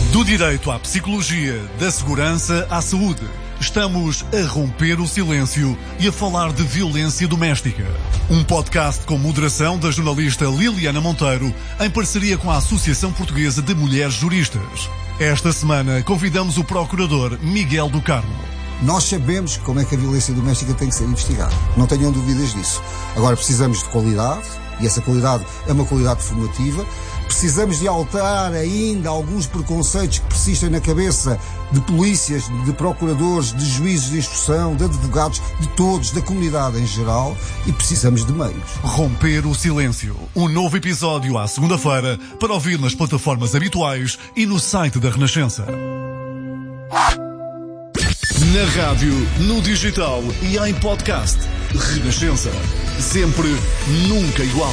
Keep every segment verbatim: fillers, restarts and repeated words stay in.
Do direito à psicologia, da segurança à saúde. Estamos a romper o silêncio e a falar de violência doméstica. Um podcast com moderação da jornalista Liliana Monteiro, em parceria com a Associação Portuguesa de Mulheres Juristas. Esta semana convidamos o procurador Miguel do Carmo. Nós sabemos como é que a violência doméstica tem que ser investigada. Não tenham dúvidas disso. Agora precisamos de qualidade, e essa qualidade é uma qualidade formativa. Precisamos de alterar ainda alguns preconceitos que persistem na cabeça de polícias, de procuradores, de juízes de instrução, de advogados, de todos, da comunidade em geral, e precisamos de meios. Romper o silêncio. Um novo episódio à segunda-feira para ouvir nas plataformas habituais e no site da Renascença. Na rádio, no digital e em podcast. Renascença. Sempre, nunca igual.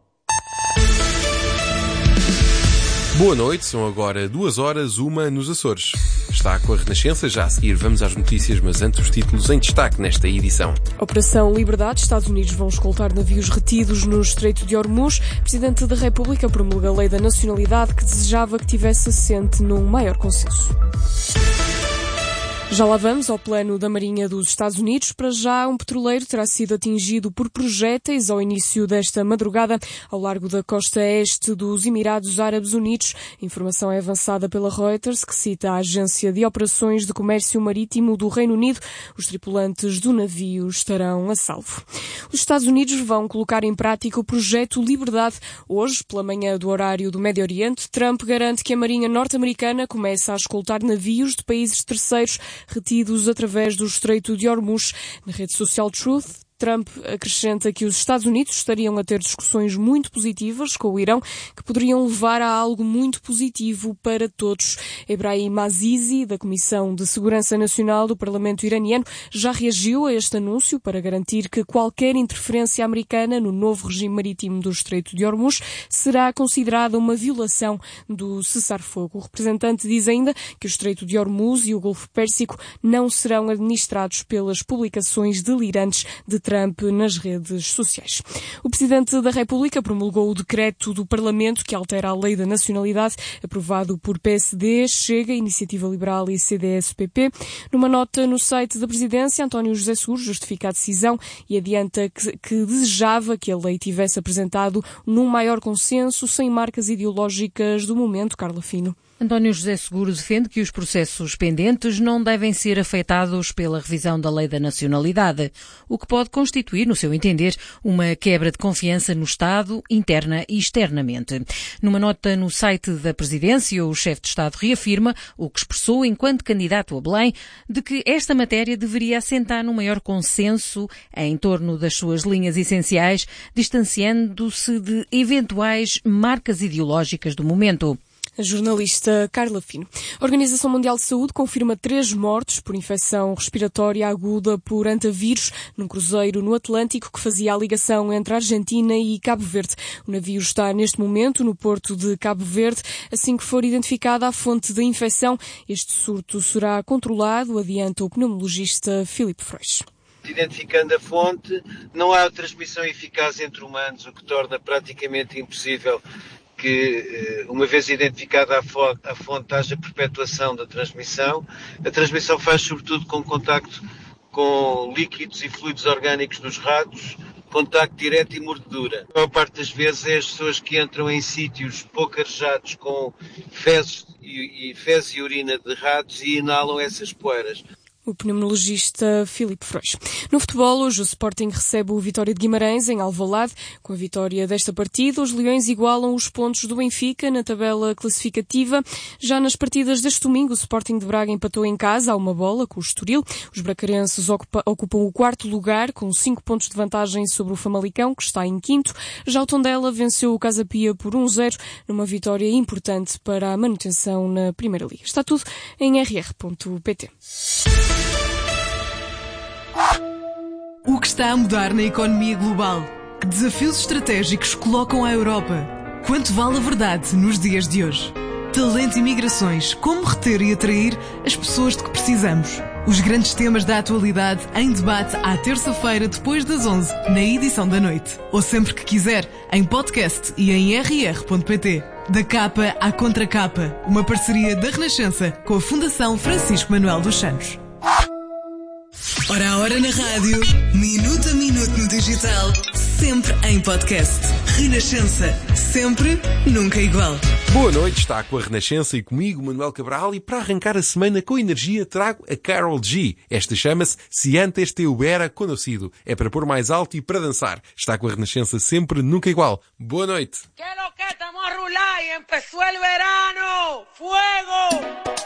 Boa noite, são agora duas horas, uma nos Açores. Está com a Renascença, já a seguir vamos às notícias, mas antes os títulos em destaque nesta edição. Operação Liberdade, Estados Unidos vão escoltar navios retidos no Estreito de Hormuz. Presidente da República promulga a lei da nacionalidade que desejava que tivesse assente num maior consenso. Já lá vamos ao plano da Marinha dos Estados Unidos. Para já, um petroleiro terá sido atingido por projéteis ao início desta madrugada ao largo da costa este dos Emirados Árabes Unidos. A informação é avançada pela Reuters, que cita a Agência de Operações de Comércio Marítimo do Reino Unido. Os tripulantes do navio estarão a salvo. Os Estados Unidos vão colocar em prática o projeto Liberdade. Hoje, pela manhã do horário do Médio Oriente, Trump garante que a Marinha norte-americana começa a escoltar navios de países terceiros retidos através do Estreito de Hormuz. Na rede social Truth, Trump acrescenta que os Estados Unidos estariam a ter discussões muito positivas com o Irão, que poderiam levar a algo muito positivo para todos. Ebrahim Azizi, da Comissão de Segurança Nacional do Parlamento iraniano, já reagiu a este anúncio para garantir que qualquer interferência americana no novo regime marítimo do Estreito de Hormuz será considerada uma violação do cessar-fogo. O representante diz ainda que o Estreito de Hormuz e o Golfo Pérsico não serão administrados pelas publicações delirantes de Trump nas redes sociais. O Presidente da República promulgou o decreto do Parlamento que altera a lei da nacionalidade, aprovado por P S D, Chega, Iniciativa Liberal e C D S P P. Numa nota no site da Presidência, António José Seguro justifica a decisão e adianta que, que desejava que a lei tivesse apresentado num maior consenso, sem marcas ideológicas do momento. Carla Fino. António José Seguro defende que os processos pendentes não devem ser afetados pela revisão da lei da nacionalidade, o que pode constituir, no seu entender, uma quebra de confiança no Estado, interna e externamente. Numa nota no site da Presidência, o chefe de Estado reafirma o que expressou enquanto candidato a Belém, de que esta matéria deveria assentar num maior consenso em torno das suas linhas essenciais, distanciando-se de eventuais marcas ideológicas do momento. A jornalista Carla Fino. A Organização Mundial de Saúde confirma três mortos por infecção respiratória aguda por antavírus num cruzeiro no Atlântico que fazia a ligação entre a Argentina e Cabo Verde. O navio está neste momento no porto de Cabo Verde. Assim que for identificada a fonte da infecção, este surto será controlado, adianta o pneumologista Filipe Freixo. Identificando a fonte, não há transmissão eficaz entre humanos, o que torna praticamente impossível que, uma vez identificada a fonte, haja perpetuação da transmissão. A transmissão faz sobretudo com contacto com líquidos e fluidos orgânicos nos ratos, contacto direto e mordedura. A maior parte das vezes é as pessoas que entram em sítios pouco arejados com fezes e, e, fezes e urina de ratos e inalam essas poeiras. O pneumologista Filipe Freixo. No futebol, hoje o Sporting recebe o Vitória de Guimarães em Alvalade. Com a vitória desta partida, os Leões igualam os pontos do Benfica na tabela classificativa. Já nas partidas deste domingo, o Sporting de Braga empatou em casa a uma bola com o Estoril. Os bracarenses ocupa, ocupam o quarto lugar com cinco pontos de vantagem sobre o Famalicão, que está em quinto. Já o Tondela venceu o Casa Pia por um zero, numa vitória importante para a manutenção na Primeira Liga. Está tudo em r r ponto p t. O que está a mudar na economia global? Que desafios estratégicos colocam a Europa? Quanto vale a verdade nos dias de hoje? Talento e migrações, como reter e atrair as pessoas de que precisamos? Os grandes temas da atualidade em debate à terça-feira depois das onze, na edição da noite. Ou sempre que quiser, em podcast e em r r ponto p t. Da capa à contracapa, uma parceria da Renascença com a Fundação Francisco Manuel dos Santos. Hora a hora na rádio, minuto a minuto no digital, sempre em podcast. Renascença, sempre, nunca igual. Boa noite, está com a Renascença e comigo, Manuel Cabral, e para arrancar a semana com energia trago a Karol G. Esta chama-se Se Antes Te Hubiera Conocido. É para pôr mais alto e para dançar. Está com a Renascença sempre, nunca igual. Boa noite. Que lo que estamos a rular y empezó el verano. ¡Fuego!